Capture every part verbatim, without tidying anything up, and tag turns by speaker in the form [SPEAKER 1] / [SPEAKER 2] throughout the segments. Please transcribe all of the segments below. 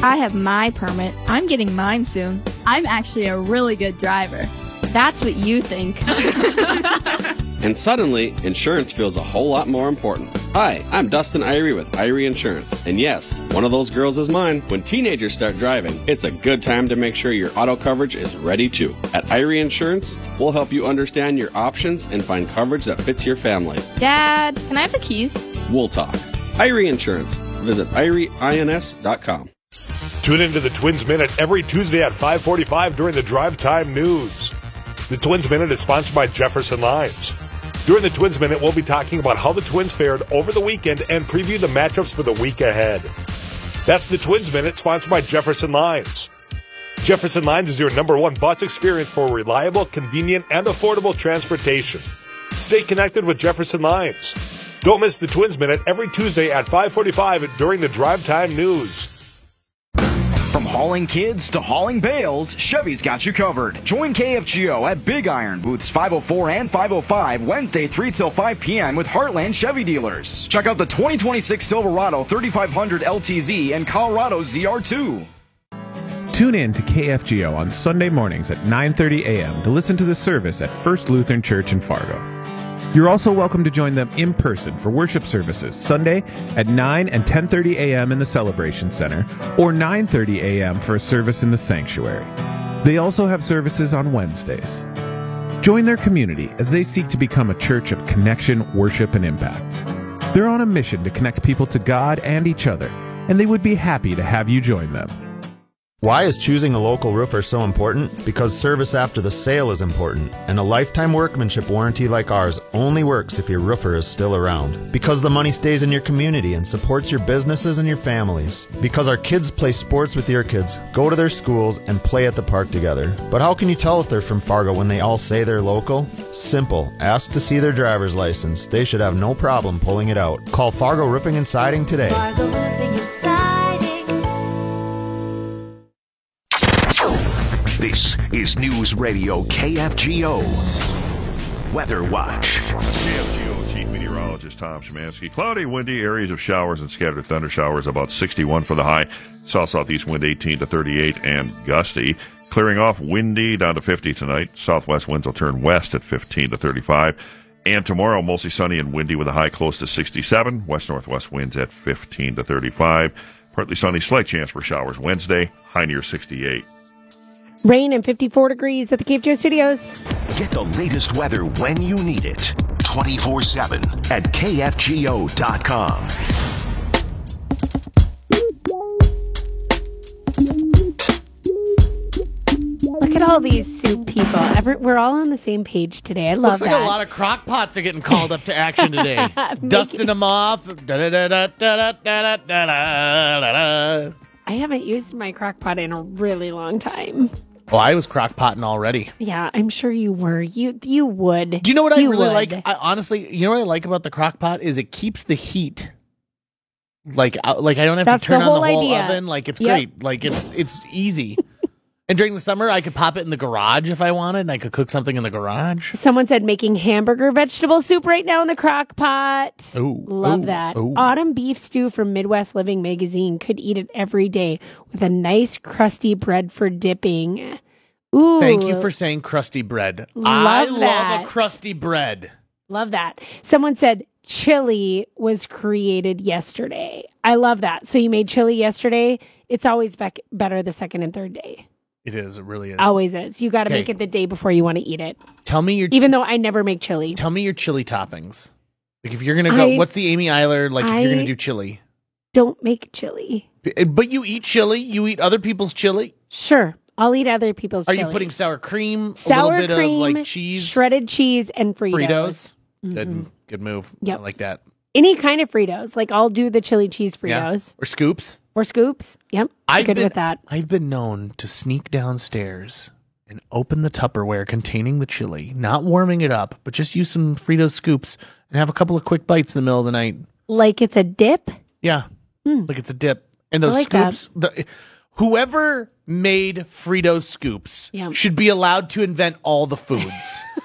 [SPEAKER 1] I have my permit. I'm getting mine soon.
[SPEAKER 2] I'm actually a really good driver.
[SPEAKER 1] That's what you think.
[SPEAKER 3] And suddenly, insurance feels a whole lot more important. Hi, I'm Dustin Irie with Irie Insurance. And yes, one of those girls is mine. When teenagers start driving, it's a good time to make sure your auto coverage is ready too. At Irie Insurance, we'll help you understand your options and find coverage that fits your family.
[SPEAKER 1] Dad, can I have the keys?
[SPEAKER 3] We'll talk. Irie Insurance. Visit irie ins dot com.
[SPEAKER 4] Tune into the Twins Minute every Tuesday at five forty-five during the Drive Time News. The Twins Minute is sponsored by Jefferson Limes. During the Twins Minute, we'll be talking about how the Twins fared over the weekend and preview the matchups for the week ahead. That's the Twins Minute, sponsored by Jefferson Lines. Jefferson Lines is your number one bus experience for reliable, convenient, and affordable transportation. Stay connected with Jefferson Lines. Don't miss the Twins Minute every Tuesday at five forty-five during the Drive Time News.
[SPEAKER 5] From hauling kids to hauling bales, Chevy's got you covered. Join K F G O at Big Iron, booths five oh four and five oh five, Wednesday three till five p.m. with Heartland Chevy dealers. Check out the twenty twenty-six Silverado thirty-five hundred L T Z and Colorado Z R two.
[SPEAKER 6] Tune in to K F G O on Sunday mornings at nine thirty a.m. to listen to the service at First Lutheran Church in Fargo. You're also welcome to join them in person for worship services Sunday at nine and ten thirty a.m. in the Celebration Center or nine thirty a.m. for a service in the sanctuary. They also have services on Wednesdays. Join their community as they seek to become a church of connection, worship, and impact. They're on a mission to connect people to God and each other, and they would be happy to have you join them.
[SPEAKER 7] Why is choosing a local roofer so important? Because service after the sale is important, and a lifetime workmanship warranty like ours only works if your roofer is still around. Because the money stays in your community and supports your businesses and your families. Because our kids play sports with your kids, go to their schools, and play at the park together. But how can you tell if they're from Fargo when they all say they're local? Simple. Ask to see their driver's license. They should have no problem pulling it out. Call Fargo Roofing and Siding today.
[SPEAKER 8] Fargo Roofing and Siding.
[SPEAKER 9] This is News Radio K F G O Weather Watch.
[SPEAKER 10] K F G O Chief Meteorologist Tom Szymanski. Cloudy, windy, areas of showers and scattered thunder showers, about sixty-one for the high. South-southeast wind eighteen to thirty-eight and gusty. Clearing off, windy down to fifty tonight. Southwest winds will turn west at fifteen to thirty-five. And tomorrow, mostly sunny and windy with a high close to sixty-seven. West-northwest winds at fifteen to thirty-five. Partly sunny, slight chance for showers Wednesday, high near sixty-eight.
[SPEAKER 11] Rain and fifty-four degrees at the K F G O studios.
[SPEAKER 9] Get the latest weather when you need it. twenty-four seven at K F G O dot com.
[SPEAKER 11] Look at all these soup people. Every, we're all on the same page today. I love
[SPEAKER 12] Looks like
[SPEAKER 11] that.
[SPEAKER 12] a lot of crock pots are getting called up to action today. Dusting them off. Da-da-da-da-da-da-da-da-da-da.
[SPEAKER 11] I haven't used my crock pot in a really long time.
[SPEAKER 12] Well, I was crock potting already.
[SPEAKER 11] Yeah, I'm sure you were. You you would.
[SPEAKER 12] Do you know what
[SPEAKER 11] you
[SPEAKER 12] I really
[SPEAKER 11] would.
[SPEAKER 12] like? I, honestly, you know what I like about the crock pot is it keeps the heat. Like, uh, like I don't have
[SPEAKER 11] That's
[SPEAKER 12] to turn
[SPEAKER 11] the
[SPEAKER 12] on
[SPEAKER 11] whole
[SPEAKER 12] the whole
[SPEAKER 11] idea.
[SPEAKER 12] oven. Like, it's
[SPEAKER 11] Yep.
[SPEAKER 12] great. Like, it's it's easy. And during the summer, I could pop it in the garage if I wanted, and I could cook something in the garage.
[SPEAKER 11] Someone said making hamburger vegetable soup right now in the crock pot.
[SPEAKER 12] Ooh,
[SPEAKER 11] Love
[SPEAKER 12] ooh,
[SPEAKER 11] that.
[SPEAKER 12] ooh.
[SPEAKER 11] Autumn beef stew from Midwest Living magazine. Could eat it every day with a nice crusty bread for dipping. Ooh.
[SPEAKER 12] Thank you for saying crusty bread.
[SPEAKER 11] Love
[SPEAKER 12] I
[SPEAKER 11] that.
[SPEAKER 12] love a crusty bread.
[SPEAKER 11] Love that. Someone said chili was created yesterday. I love that. So you made chili yesterday. It's always bec- better the second and third day.
[SPEAKER 12] It is. It really is.
[SPEAKER 11] Always is. You got to
[SPEAKER 12] Okay.
[SPEAKER 11] make it the day before you want to eat it.
[SPEAKER 12] Tell me your
[SPEAKER 11] Even though I never make chili.
[SPEAKER 12] Tell me your chili toppings. Like if you're gonna go,
[SPEAKER 11] I-
[SPEAKER 12] what's the Amy Eiler like? If
[SPEAKER 11] I-
[SPEAKER 12] you're gonna do chili,
[SPEAKER 11] Don't make chili.
[SPEAKER 12] but you eat chili. You eat other people's chili.
[SPEAKER 11] Sure. I'll eat other people's
[SPEAKER 12] Are
[SPEAKER 11] chili.
[SPEAKER 12] you putting sour cream,
[SPEAKER 11] sour
[SPEAKER 12] a little bit
[SPEAKER 11] cream,
[SPEAKER 12] of like cheese,
[SPEAKER 11] shredded cheese, and Fritos?
[SPEAKER 12] Fritos?
[SPEAKER 11] Mhm.
[SPEAKER 12] Good, good move.
[SPEAKER 11] Yep.
[SPEAKER 12] I like that.
[SPEAKER 11] Any kind of Fritos. Like I'll do the chili cheese
[SPEAKER 12] Yeah.
[SPEAKER 11] Fritos.
[SPEAKER 12] Or scoops.
[SPEAKER 11] Or scoops. Yep.
[SPEAKER 12] I've
[SPEAKER 11] good
[SPEAKER 12] been,
[SPEAKER 11] with that.
[SPEAKER 12] I've been known to sneak downstairs and open the Tupperware containing the chili, not warming it up, but just use some Fritos scoops and have a couple of quick bites in the middle of the night.
[SPEAKER 11] Like it's a dip?
[SPEAKER 12] Yeah.
[SPEAKER 11] Hmm.
[SPEAKER 12] Like it's a dip. And those
[SPEAKER 11] I like
[SPEAKER 12] scoops, the, whoever made Fritos scoops
[SPEAKER 11] Yeah.
[SPEAKER 12] should be allowed to invent all the foods.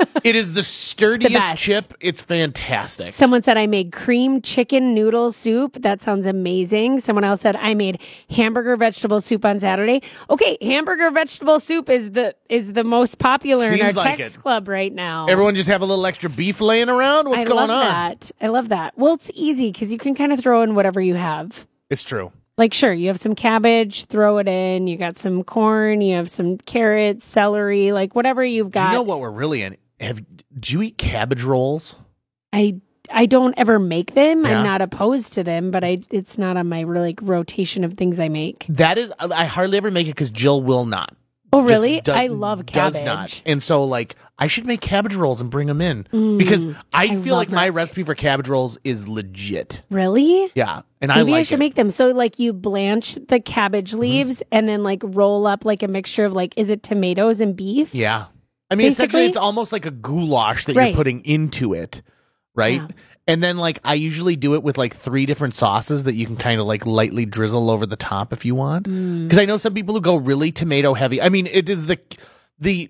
[SPEAKER 12] It is the sturdiest
[SPEAKER 11] The best.
[SPEAKER 12] chip. It's fantastic.
[SPEAKER 11] Someone said I made cream chicken noodle soup. That sounds amazing. Someone else said I made hamburger vegetable soup on Saturday. Okay, hamburger vegetable soup is the is the most popular in our
[SPEAKER 12] Seems like
[SPEAKER 11] text
[SPEAKER 12] it.
[SPEAKER 11] club right now.
[SPEAKER 12] Everyone just have a little extra beef laying around? What's
[SPEAKER 11] I
[SPEAKER 12] going
[SPEAKER 11] love
[SPEAKER 12] on?
[SPEAKER 11] that. I love that. Well, it's easy because you can kind of throw in whatever you have.
[SPEAKER 12] It's true.
[SPEAKER 11] Like, sure, you have some cabbage, throw it in. You got some corn, you have some carrots, celery, like whatever you've got.
[SPEAKER 12] Do you know what we're really in? Have do you eat cabbage rolls?
[SPEAKER 11] I I don't ever make them.
[SPEAKER 12] Yeah.
[SPEAKER 11] I'm not opposed to them, but I it's not on my like rotation of things I make.
[SPEAKER 12] That is, I hardly ever make it because Jill will not.
[SPEAKER 11] Oh, really?
[SPEAKER 12] Just do-
[SPEAKER 11] I love cabbage.
[SPEAKER 12] Does not. And so, like, I should make cabbage rolls and bring them in
[SPEAKER 11] Mm,
[SPEAKER 12] because I,
[SPEAKER 11] I
[SPEAKER 12] feel
[SPEAKER 11] love
[SPEAKER 12] like my
[SPEAKER 11] that.
[SPEAKER 12] recipe for cabbage rolls is legit.
[SPEAKER 11] Really?
[SPEAKER 12] Yeah, and I
[SPEAKER 11] Maybe
[SPEAKER 12] like
[SPEAKER 11] I should
[SPEAKER 12] it.
[SPEAKER 11] make them. So like you blanch the cabbage leaves
[SPEAKER 12] Mm-hmm.
[SPEAKER 11] and then like roll up like a mixture of like, is it tomatoes and beef?
[SPEAKER 12] Yeah. I mean, essentially,
[SPEAKER 11] Basically-
[SPEAKER 12] it's almost like a goulash that
[SPEAKER 11] Right.
[SPEAKER 12] you're putting into it, right?
[SPEAKER 11] Yeah.
[SPEAKER 12] And then, like, I usually do it with, like, three different sauces that you can kind of, like, lightly drizzle over the top if you want. Because I know some people who go really tomato heavy. I mean, it is the, the,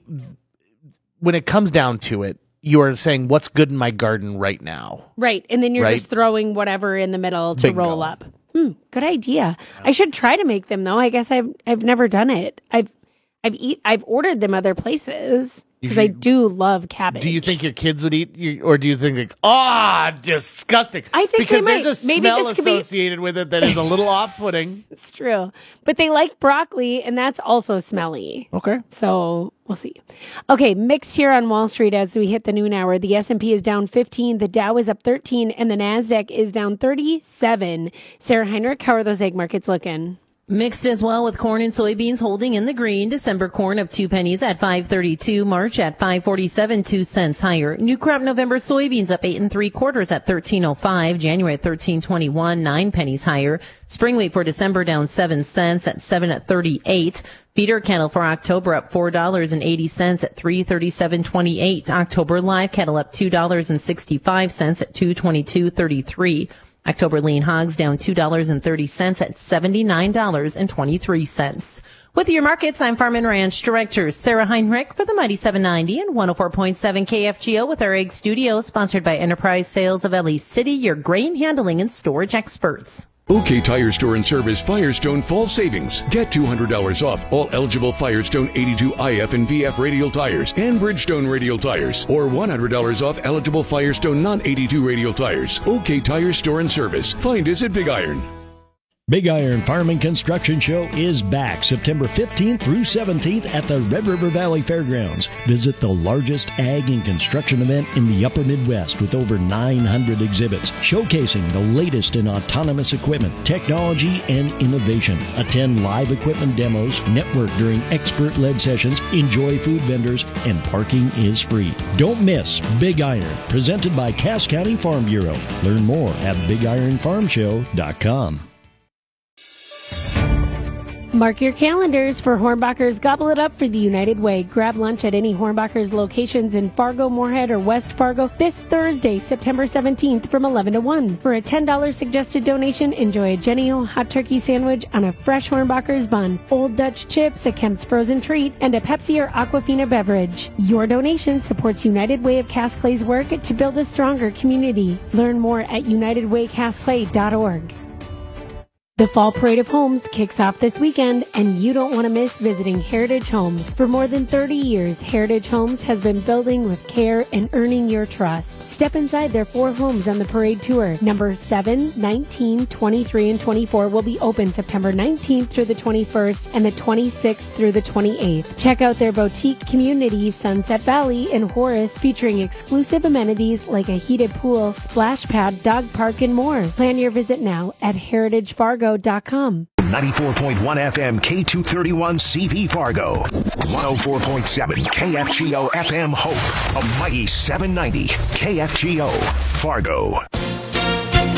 [SPEAKER 12] when it comes down to it, you are saying, what's good in my garden right now?
[SPEAKER 11] Right. And then you're
[SPEAKER 12] Right.
[SPEAKER 11] just throwing whatever in the middle to
[SPEAKER 12] Bingo.
[SPEAKER 11] roll up. Hmm, good idea. I should try to make them though. I guess I've I've never done it. I've I've eat I've ordered them other places
[SPEAKER 12] You
[SPEAKER 11] because I
[SPEAKER 12] should-
[SPEAKER 11] do love cabbage.
[SPEAKER 12] Do you think your kids would eat, you, or do you think, like, ah, disgusting?
[SPEAKER 11] I think they
[SPEAKER 12] because there's
[SPEAKER 11] might.
[SPEAKER 12] a
[SPEAKER 11] Maybe
[SPEAKER 12] smell
[SPEAKER 11] this could be-
[SPEAKER 12] associated with it that is a little off-putting.
[SPEAKER 11] It's true. But they like broccoli and that's also smelly.
[SPEAKER 12] Okay.
[SPEAKER 11] So we'll see. Okay, mixed here on Wall Street as we hit the noon hour. The S and P is down fifteen, the Dow is up thirteen, and the NASDAQ is down thirty-seven. Sarah Heinrich, how are those egg markets looking?
[SPEAKER 8] Mixed as well, with corn and soybeans holding in the green. December corn up two pennies at five thirty-two. March at five forty-seven, two cents higher. New crop November soybeans up eight and three quarters at thirteen oh five. January at thirteen twenty-one, nine pennies higher. Spring wheat for December down seven cents at seven at thirty-eight. Feeder cattle for October up four dollars and eighty cents at three thirty-seven twenty-eight. October live cattle up two dollars and sixty-five cents at two twenty-two thirty-three. October lean hogs down two dollars and thirty cents at seventy-nine dollars and twenty-three cents. With your markets, I'm Farm and Ranch Director Sarah Heinrich for the Mighty seven ninety and one oh four point seven K F G O with our Egg Studio, sponsored by Enterprise Sales of Ellie City, your grain handling and storage experts.
[SPEAKER 13] OK Tire Store and Service Firestone Fall Savings. Get two hundred dollars off all eligible Firestone eighty-two I F and V F radial tires and Bridgestone radial tires, or one hundred dollars off eligible Firestone non eighty-two radial tires. OK Tire Store and Service. Find us at Big Iron.
[SPEAKER 14] Big Iron Farm and Construction Show is back September fifteenth through seventeenth at the Red River Valley Fairgrounds. Visit the largest ag and construction event in the upper Midwest with over nine hundred exhibits showcasing the latest in autonomous equipment, technology, and innovation. Attend live equipment demos, network during expert-led sessions, enjoy food vendors, and parking is free. Don't miss Big Iron, presented by Cass County Farm Bureau. Learn more at big iron farm show dot com.
[SPEAKER 11] Mark your calendars for Hornbacher's Gobble It Up for the United Way. Grab lunch at any Hornbacher's locations in Fargo, Moorhead, or West Fargo this Thursday, September seventeenth from eleven to one. For a ten dollars suggested donation, enjoy a Jenny-O hot turkey sandwich on a fresh Hornbacher's bun, Old Dutch chips, a Kemp's frozen treat, and a Pepsi or Aquafina beverage. Your donation supports United Way of Cass Clay's work to build a stronger community. Learn more at united way cass clay dot org. The Fall Parade of Homes kicks off this weekend, and you don't want to miss visiting Heritage Homes. For more than thirty years, Heritage Homes has been building with care and earning your trust. Step inside their four homes on the parade tour. Number seven, nineteen, twenty-three, and twenty-four will be open September nineteenth through the twenty-first and the twenty-sixth through the twenty-eighth. Check out their boutique community, Sunset Valley in Horace, featuring exclusive amenities like a heated pool, splash pad, dog park, and more. Plan your visit now at heritage fargo dot com.
[SPEAKER 9] ninety-four point one F M K two thirty-one C V Fargo. one oh four point seven K F G O F M Hope. A mighty seven ninety K F G O Fargo.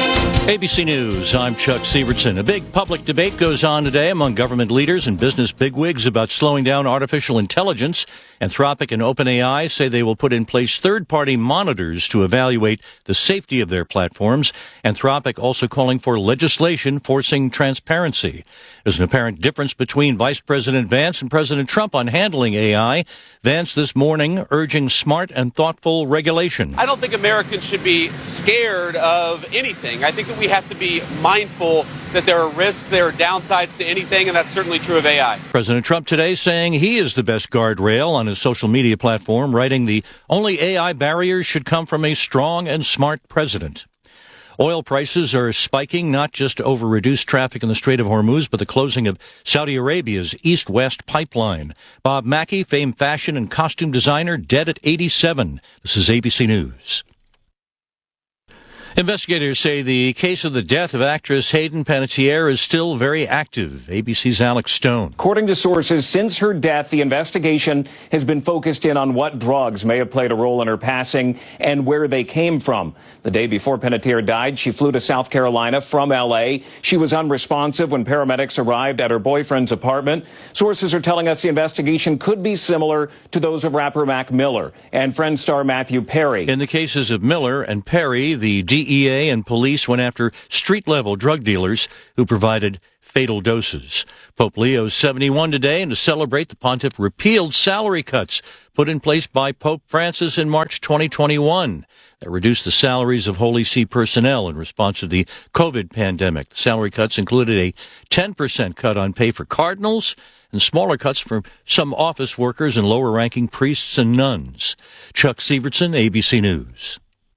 [SPEAKER 15] A B C News, I'm Chuck Sievertson. A big public debate goes on today among government leaders and business bigwigs about slowing down artificial intelligence. Anthropic and OpenAI say they will put in place third-party monitors to evaluate the safety of their platforms. Anthropic also calling for legislation forcing transparency. There's an apparent difference between Vice President Vance and President Trump on handling A I. Vance this morning urging smart and thoughtful regulation.
[SPEAKER 16] I don't think Americans should be scared of anything. I think that we have to be mindful that there are risks, there are downsides to anything, and that's certainly true of A I.
[SPEAKER 15] President Trump today saying he is the best guardrail on his social media platform, writing the only A I barriers should come from a strong and smart president. Oil prices are spiking, not just over reduced traffic in the Strait of Hormuz, but the closing of Saudi Arabia's east-west pipeline. Bob Mackie, famed fashion and costume designer, dead at eighty-seven. This is A B C News. Investigators say the case of the death of actress Hayden Panettiere is still very active. A B C's Alex Stone.
[SPEAKER 17] According to sources, since her death, the investigation has been focused in on what drugs may have played a role in her passing and where they came from. The day before Panettiere died, she flew to South Carolina from L A. She was unresponsive when paramedics arrived at her boyfriend's apartment. Sources are telling us the investigation could be similar to those of rapper Mac Miller and Friends star Matthew Perry.
[SPEAKER 15] In the cases of Miller and Perry, the D E A and police went after street-level drug dealers who provided fatal doses. Pope Leo's seventy-one today, and to celebrate, the pontiff repealed salary cuts put in place by Pope Francis in March twenty twenty-one that reduced the salaries of Holy See personnel in response to the COVID pandemic. The salary cuts included a ten percent cut on pay for cardinals and smaller cuts for some office workers and lower-ranking priests and nuns. Chuck Sievertson, A B C News.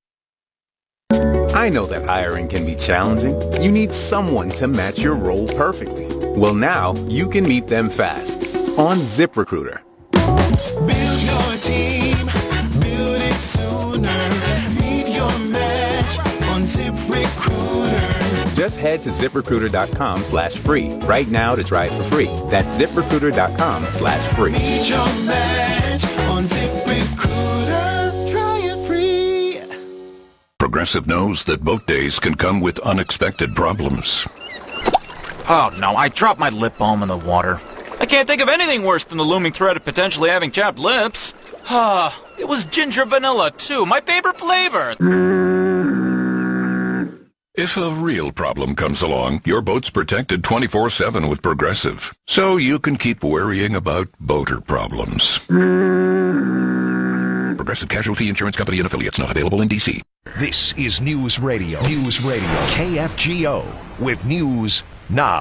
[SPEAKER 18] I know that hiring can be challenging. You need someone to match your role perfectly. Well, now you can meet them fast on ZipRecruiter.
[SPEAKER 19] Build your team, build it sooner. Meet your match on ZipRecruiter.
[SPEAKER 18] Just head to ZipRecruiter.com slash free right now to try it for free. That's ZipRecruiter.com slash free.
[SPEAKER 19] Meet your match on ZipRecruiter. Try it free.
[SPEAKER 9] Progressive knows that boat days can come with unexpected problems.
[SPEAKER 5] Oh, no, I dropped my lip balm in the water. I can't think of anything worse than the looming threat of potentially having chapped lips. Ah, it was ginger vanilla, too, my favorite flavor.
[SPEAKER 9] If a real problem comes along, your boat's protected twenty-four seven with Progressive, so you can keep worrying about boater problems. Progressive Casualty Insurance Company and affiliates, not available in D C.
[SPEAKER 20] This is News Radio. News Radio. K F G O with news now.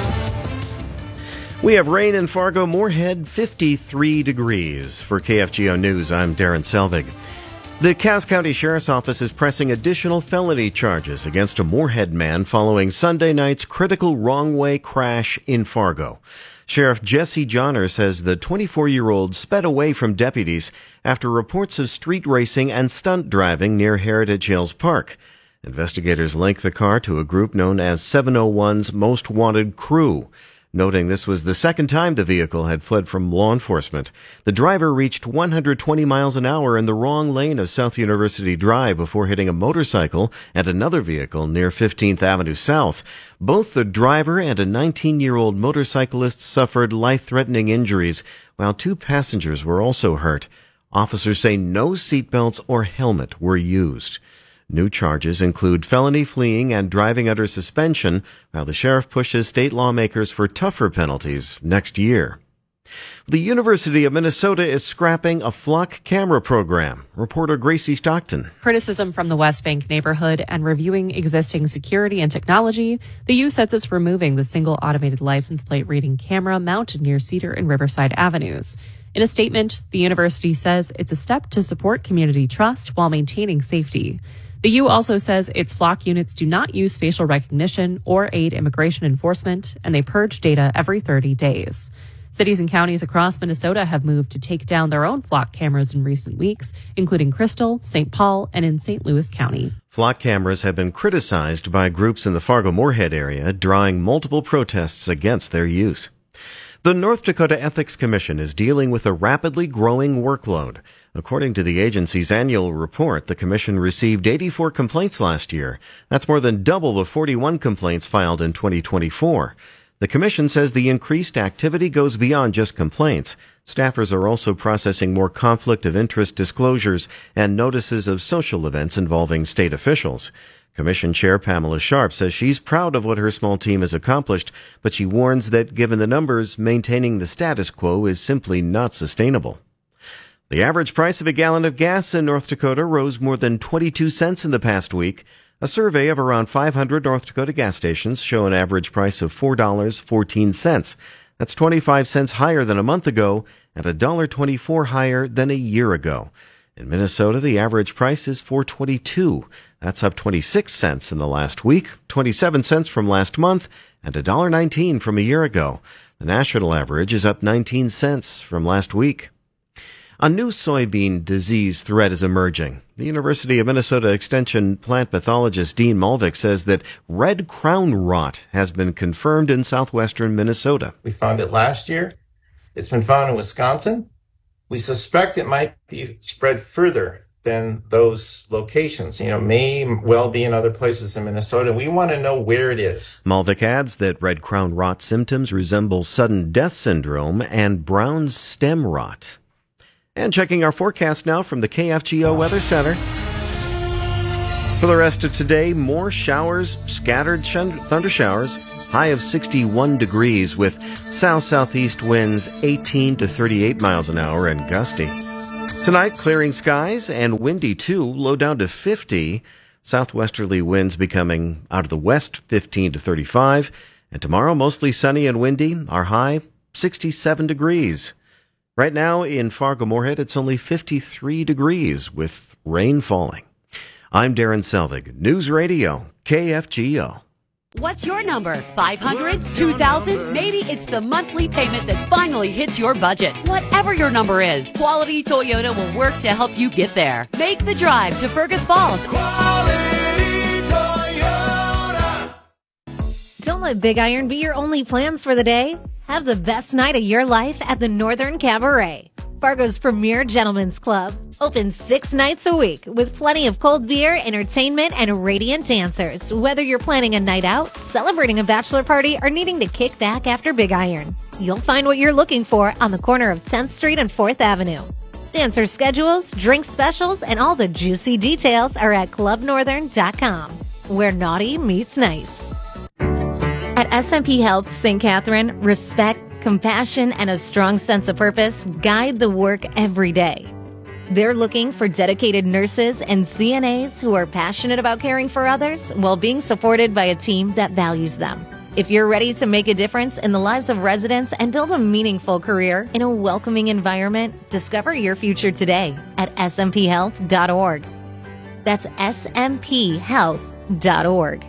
[SPEAKER 21] We have rain in Fargo, Moorhead, fifty-three degrees. For K F G O News, I'm Darren Selvig. The Cass County Sheriff's Office is pressing additional felony charges against a Moorhead man following Sunday night's critical wrong-way crash in Fargo. Sheriff Jesse Johnner says the twenty-four-year-old sped away from deputies after reports of street racing and stunt driving near Heritage Hills Park. Investigators link the car to a group known as seven oh one's Most Wanted Crew, noting this was the second time the vehicle had fled from law enforcement. The driver reached one hundred twenty miles an hour in the wrong lane of South University Drive before hitting a motorcycle and another vehicle near fifteenth Avenue South. Both the driver and a nineteen-year-old motorcyclist suffered life-threatening injuries, while two passengers were also hurt. Officers say no seatbelts or helmet were used. New charges include felony fleeing and driving under suspension, while the sheriff pushes state lawmakers for tougher penalties next year. The University of Minnesota is scrapping a flock camera program. Reporter Gracie Stockton.
[SPEAKER 22] Criticism from the West Bank neighborhood and reviewing existing security and technology, the U says it's removing the single automated license plate reading camera mounted near Cedar and Riverside Avenues. In a statement, the university says it's a step to support community trust while maintaining safety. The U also says its flock units do not use facial recognition or aid immigration enforcement, and they purge data every thirty days. Cities and counties across Minnesota have moved to take down their own flock cameras in recent weeks, including Crystal, Saint Paul, and in Saint Louis County.
[SPEAKER 21] Flock cameras have been criticized by groups in the Fargo-Moorhead area, drawing multiple protests against their use. The North Dakota Ethics Commission is dealing with a rapidly growing workload. According to the agency's annual report, the commission received eighty-four complaints last year. That's more than double the forty-one complaints filed in twenty twenty-four. The commission says the increased activity goes beyond just complaints. Staffers are also processing more conflict of interest disclosures and notices of social events involving state officials. Commission Chair Pamela Sharp says she's proud of what her small team has accomplished, but she warns that given the numbers, maintaining the status quo is simply not sustainable. The average price of a gallon of gas in North Dakota rose more than twenty-two cents in the past week. A survey of around five hundred North Dakota gas stations show an average price of four dollars and fourteen cents. That's twenty-five cents higher than a month ago and one dollar and twenty-four cents higher than a year ago. In Minnesota, the average price is four dollars and twenty-two cents. That's up twenty-six cents in the last week, twenty-seven cents from last month, and one dollar and nineteen cents from a year ago. The national average is up nineteen cents from last week. A new soybean disease threat is emerging. The University of Minnesota Extension plant pathologist Dean Malvik says that red crown rot has been confirmed in southwestern Minnesota.
[SPEAKER 1] We found it last year. It's been found in Wisconsin. We suspect it might be spread further than those locations. You know, may well be in other places in Minnesota. We want to know where it is.
[SPEAKER 21] Malvik adds that red crown rot symptoms resemble sudden death syndrome and brown stem rot. And checking our forecast now from the K F G O Weather Center. For the rest of today, more showers, scattered thunder showers, high of sixty-one degrees with south-southeast winds eighteen to thirty-eight miles an hour and gusty. Tonight, clearing skies and windy too, low down to fifty. Southwesterly winds becoming out of the west, fifteen to thirty-five. And tomorrow, mostly sunny and windy, our high, sixty-seven degrees. Right now in Fargo-Moorhead, it's only fifty-three degrees with rain falling. I'm Darren Selvig, News Radio, K F G O.
[SPEAKER 2] What's your number? five hundred? two thousand? Maybe it's the monthly payment that finally hits your budget. Whatever your number is, Quality Toyota will work to help you get there. Make the drive to Fergus Falls.
[SPEAKER 19] Quality Toyota.
[SPEAKER 23] Don't let Big Iron be your only plans for the day. Have the best night of your life at the Northern Cabaret, Fargo's premier gentlemen's club. Open six nights a week with plenty of cold beer, entertainment, and radiant dancers. Whether you're planning a night out, celebrating a bachelor party, or needing to kick back after Big Iron, you'll find what you're looking for on the corner of tenth Street and fourth Avenue. Dancer schedules, drink specials, and all the juicy details are at club northern dot com, where naughty meets nice. At S M P Health Saint Catherine, respect, compassion, and a strong sense of purpose guide the work every day. They're looking for dedicated nurses and C N As who are passionate about caring for others while being supported by a team that values them. If you're ready to make a difference in the lives of residents and build a meaningful career in a welcoming environment, discover your future today at S M P health dot org. That's S M P health dot org.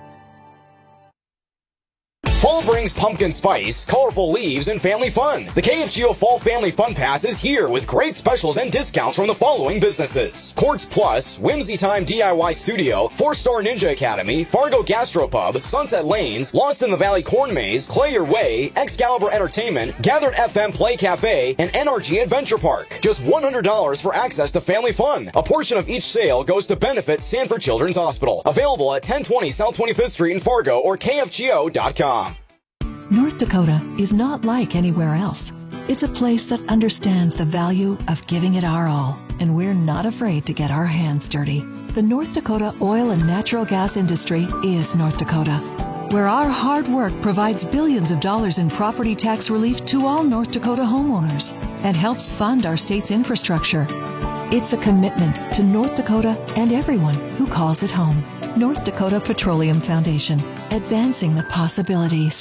[SPEAKER 24] Fall brings pumpkin spice, colorful leaves, and family fun. The K F G O Fall Family Fun Pass is here with great specials and discounts from the following businesses: Quartz Plus, Whimsy Time D I Y Studio, Four Star Ninja Academy, Fargo Gastropub, Sunset Lanes, Lost in the Valley Corn Maze, Clay Your Way, Excalibur Entertainment, Gathered F M Play Cafe, and N R G Adventure Park. Just one hundred dollars for access to family fun. A portion of each sale goes to benefit Sanford Children's Hospital. Available at ten twenty South twenty-fifth Street in Fargo or K F G O dot com.
[SPEAKER 25] North Dakota is not like anywhere else. It's a place that understands the value of giving it our all, and we're not afraid to get our hands dirty. The North Dakota oil and natural gas industry is North Dakota, where our hard work provides billions of dollars in property tax relief to all North Dakota homeowners and helps fund our state's infrastructure. It's a commitment to North Dakota and everyone who calls it home. North Dakota Petroleum Foundation, advancing the possibilities.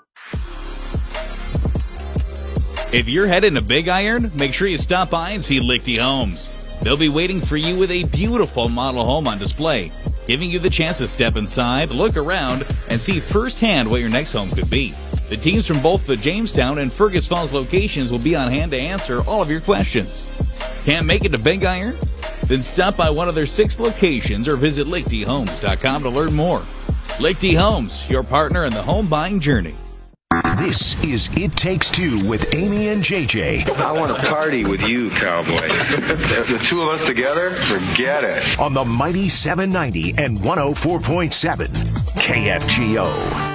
[SPEAKER 26] If you're heading to Big Iron, make sure you stop by and see Lichty Homes. They'll be waiting for you with a beautiful model home on display, giving you the chance to step inside, look around, and see firsthand what your next home could be. The teams from both the Jamestown and Fergus Falls locations will be on hand to answer all of your questions. Can't make it to Big Iron? Then stop by one of their six locations or visit lichty homes dot com to learn more. Lichty Homes, your partner in the home buying journey.
[SPEAKER 20] This is It Takes Two with Amy and J J.
[SPEAKER 3] I want to party with you, cowboy. The two of us together, forget it.
[SPEAKER 20] On the mighty seven ninety and one oh four point seven K F G O.